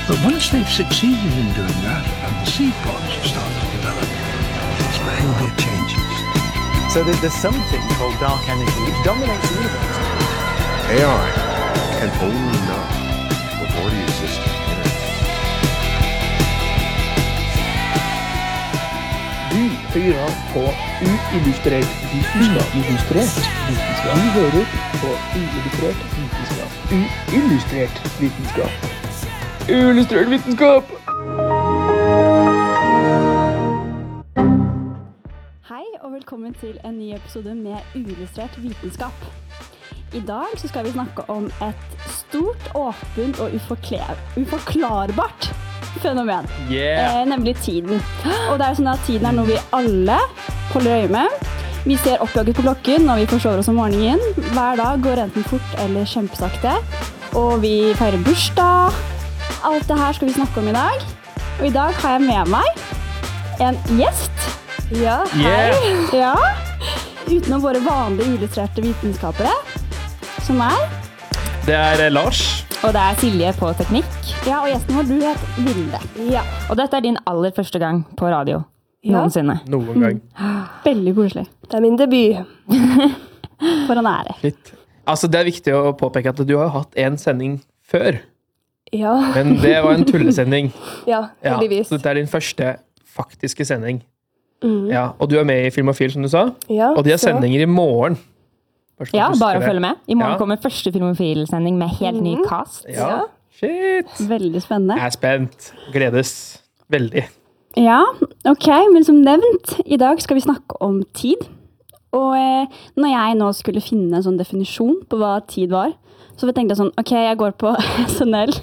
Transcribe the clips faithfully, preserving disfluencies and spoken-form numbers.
But once they've succeeded in doing that, and the seed pods start to develop, its behavior changes. So there's, there's something called dark energy which dominates the universe. A I can only know what already exists in it. Du hører på uillustrert vitenskap. Illustrert vitenskap. Du hører på uillustrert vitenskap. Uillustrert vitenskap. Uillustrert vitenskap! Hei og velkommen til en ny episode med uillustrert vitenskap. I dag så skal vi snakke om et stort, åpent og uforkle- uforklarbart fenomen, Yeah. eh, nemlig tiden. Og det er jo sånn at tiden er noe vi alle holder øye med. Vi ser oppjagget på klokken når vi forsover oss om morgenen. Hver dag går enten fort eller kjempesakte. Og vi feirer bursdag. Alt det her skal vi snakke om i dag. Og i dag har jeg med meg en gjest. Ja, hei. Yeah. Ja. Utenom våre vanlige illustrerte vitenskapere, som er... Det er eh, Lars. Og det er Silje på teknikk. Ja, og gjesten vår, du heter Vilde. Ja. Og dette er din aller første gang på radio. Noensinne. Noen gang. Veldig koselig. Det er min debut. For en ære. Litt. Altså, det er viktig å påpeke at du har hatt en sending før. Ja, Men det var en tullesending. ja Ja, heldigvis. så dette er din første faktiske sending. Mm. Ja, og du er med i Filmofil, som du sa. Ja, Og de har så- sendinger i morgen. Bare så Ja, du husker bare å det. følge med. I morgen Ja. kommer første Filmofil-sending med helt ny Mhm. cast. Ja, shit. Veldig spennende. Jeg er spent. Gledes veldig. Ja, ok, men som nevnt, i dag skal vi snakke om tid. Og eh, når jeg nå skulle finne en sånn definisjon på hva tid var, så tenkte jeg sånn, ok, jeg går på S N L,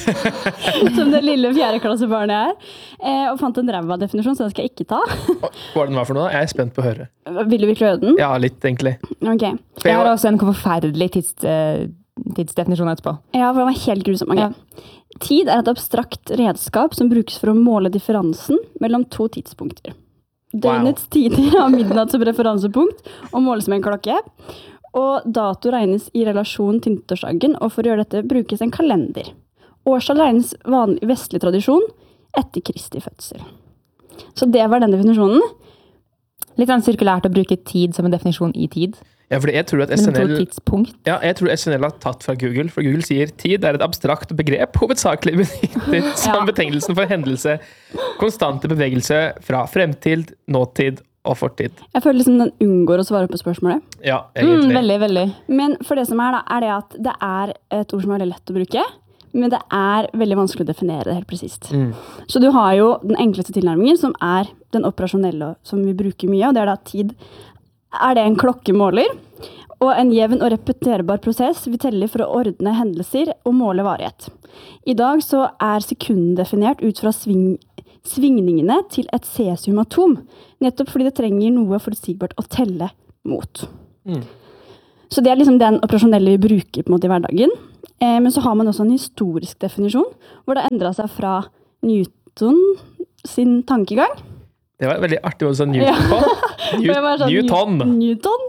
som det lille fjerdeklassebarnet er, eh, og fant en ræva definisjon, så den skal jeg ikke ta. Og Hva er den var for noe? Jeg er spent på å høre. Vil du virkelig høre den? Ja, litt egentlig. Ok. For Jeg har jeg, også en forferdelig tids, eh, tidsdefinisjon etterpå. Ja, for den var helt grusom. Ok. Ja. Tid er et abstrakt redskap som brukes for å måle differansen mellom to tidspunkter. Døgnets tider har midnatt som referansepunkt og måles med en klokke. Og dato regnes i relasjon til nyttårsdagen, og for å gjøre dette brukes en kalender. Årstall regnes vanlig vestlig tradisjon etter Kristi fødsel. Så det var den definisjonen. Litt sånn sirkulært å bruke tid som en definisjon i tid. ja, fordi jeg tror at S N Mellom to L tidspunkt. Ja, jeg tror S N L har tatt fra Google, for Google sier tid er et abstrakt begrep, hovedsakelig benyttet som Ja. betegnelsen for hendelse, konstante bevegelse fra fremtid, nåtid og fortid. Jeg føler liksom den unngår å svare på spørsmålet. Ja, Mm, egentlig. veldig, veldig. Men for det som er da, er det at det er et ord som er veldig lett å bruke, men det er veldig vanskelig å definere det helt presist. Mm. Så du har jo den enkleste tilnærmingen, som er den operasjonelle, som vi bruker mye, og det er da tid. Er det en klokkemåler? Og en jevn og repeterbar prosess vi teller for å ordne hendelser og måle varighet. I dag så er sekunden definert ut fra sving, svingningene til et cesiumatom, nettopp fordi det trenger noe forutsigbart å telle mot. Mm. Så det er liksom den operasjonelle vi bruker på en måte i hverdagen. Eh, men så har man også en historisk definisjon, hvor det endret seg fra Newton sin tankegang. Det var veldig artig å si Newton på. Og jeg var sånn, Newton. New- Newton.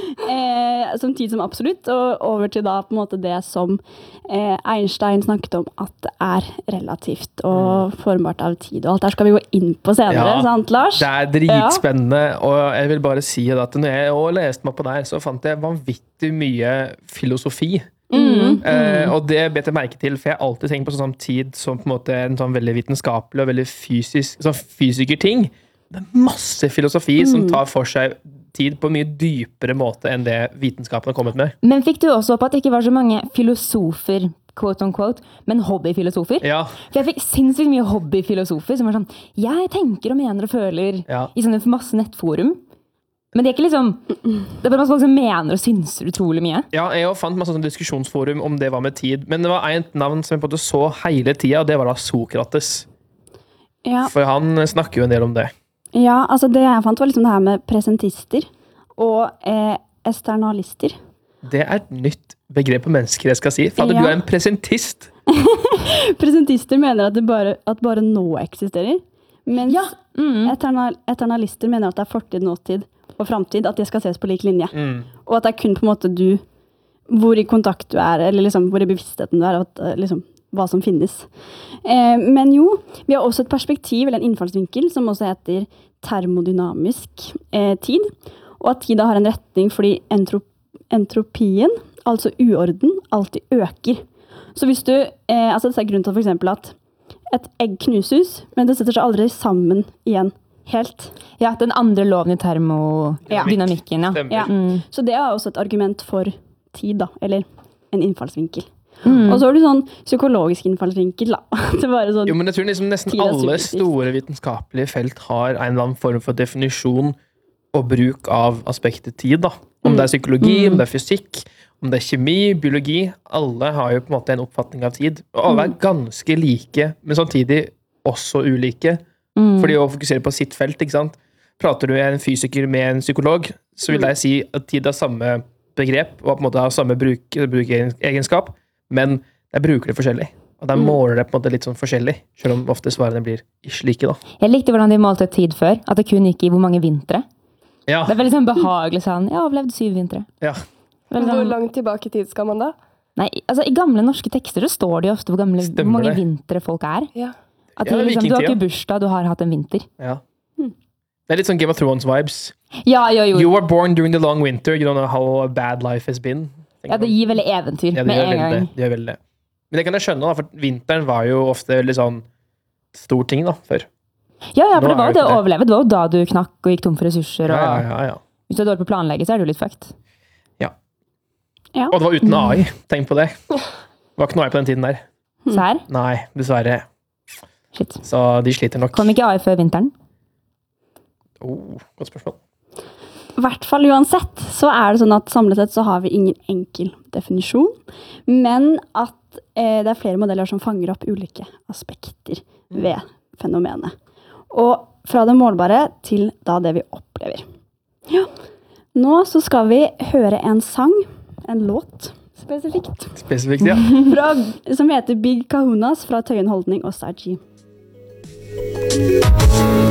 Eh, som tid som absolutt, og over til da på en måte det som eh, Einstein snakket om, at det er relativt og formbart av tid. Og alt der skal vi gå inn på senere, Ja, sant Lars? Det er dritspennende, og jeg vil bare si at når jeg også leste meg på der, så fant jeg vanvittig mye filosofi. Mm. Eh, og det bet jeg merke til, for jeg har alltid tenkt på sånn tid som på en måte en sånn veldig vitenskapelig og veldig fysisk, sånn fysikerting. Det er masse filosofi Mm. som tar for seg tid på en mye dypere måte enn det vitenskapen har kommet med. Men fikk du også opp at det ikke var så mange filosofer, quote on quote, men hobbyfilosofer? Ja, For jeg fikk sinnssykt mye hobbyfilosofer som var sånn, jeg tenker og mener og føler ja. i sånne masse nettforum. Men det er ikke liksom, det er bare masse folk som mener og synser utrolig mye. Ja, jeg også fant masse sånn diskusjonsforum om det var med tid, men det var en navn som jeg på en måte så hele tida, og det var da Sokrates. Ja. For han snakker jo en del om det. Ja, altså det jeg fant var liksom det her med presentister og eh, esternalister. Det er et nytt begrep på mennesker jeg skal si. Fader, Ja. du er en presentist. Presentister mener at, det bare, at bare nå eksisterer, mens Mm. eternal, eternalister mener at det er fortid, nåtid og fremtid, at det skal ses på lik linje. Mm. Og at det er kun på en måte du, hvor i kontakt du er, eller liksom hvor i bevisstheten du er, at eh, liksom, hva som finnes. Eh, men jo, vi har også et perspektiv, eller en innfallsvinkel, som også heter termodynamisk eh, tid, og at tida har en retning fordi entrop entropien, altså uorden, alltid øker. Så hvis du, eh, altså det er grunnen til for eksempel at et egg knuses, men det setter seg aldri sammen igjen helt. Ja, den andre loven i termodynamikken, ja. Stemmer. Ja. Mm. Så det er også et argument for tid da, eller en innfallsvinkel. Mm. Og så har du sånn psykologisk innfallsvinkel da. Det er bare sånn, Jo, men jeg tror liksom nesten Tid er alle subjektivt. store vitenskapelige felt har en eller annen form for definisjon og bruk av aspektet tid, da. Om det er psykologi, Mm. om det er fysikk, om det er kjemi, biologi. Alle har jo på en måte en oppfatning av tid. Og alle er ganske like, men samtidig også ulike. Mm. Fordi å fokusere på sitt felt, ikke sant? Prater du en fysiker med en psykolog, så vil jeg si at tid er samme begrep, og på en måte har samme bruk, brukegenskap, men jeg bruker det forskjellig. Og der måler det på en måte litt sånn forskjellig, selv om ofte svarene blir ikke like da. Jeg likte hvordan de målte tid før, at det kun gikk i hvor mange vintre. Ja, Det er veldig sånn behagelig sånn, jeg har overlevd syv vintre. ja. Veldig Hvor sånn- langt tilbake i tid skal man da? Nei, altså i gamle norske tekster så står det jo ofte hvor, gamle, hvor Stemmer mange det. vintre folk er. Ja. At Ja, de, liksom, du har vikingtida. ikke bursdag, du har hatt en vinter. ja. Det er litt sånn Game of Thrones-vibes. Ja, jo, jo. You were born during the long winter, you don't know how bad life has been. Ja, det gir veldig eventyr Ja, det med gjør en veldig gang. det. Det gjør veldig det. Men det kan jeg skjønne, da, for vinteren var jo ofte veldig sånn stor ting da, før. Ja, ja, for Nå det var er jo det det å ikke overleve. Det var jo da du knakk og gikk tom for ressurser. Ja, Og ja, ja, ja. hvis du er dårlig på å planlegge, så er du litt fucked. ja. Og det var uten A I, tenk på det. Det var ikke noe A I på den tiden der. Så her, Nei, dessverre. shit. Så de sliter nok. Kom ikke A I før vinteren? Oh, godt spørsmål. I hvert fall uansett, så er det sånn at samlet sett så har vi ingen enkel definisjon, men at eh, det er flere modeller som fanger opp ulike aspekter ved fenomenet. Og fra det målbare til da det vi opplever. Ja. Nå så skal vi høre en sang, en låt spesifikt, Spesifikt, ja. fra, som heter Big Kahunas fra Tøyen Holdning og Saji.